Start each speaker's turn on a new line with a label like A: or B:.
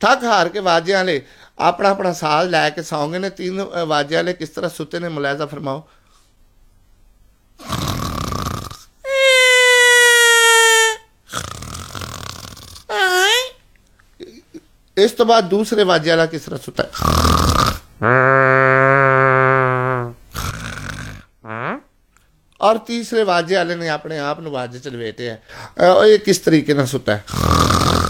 A: थक हार के वाजे वाले अपना अपना साज लैके सौ गए ने। तीन वाजे वाले किस तरह सुते ने, मुलायजा फरमाओ। इस तो बाद दूसरे वाजे वाला किस तरह सुता है, और तीसरे वाजे वाले ने अपने आप वाजे च लपेटे है। ये किस तरीके सुता है।